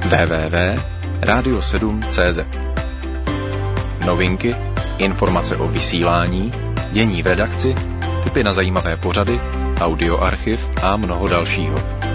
www.radio7.cz. Novinky, informace o vysílání, dění v redakci, tipy na zajímavé pořady, audioarchiv a mnoho dalšího.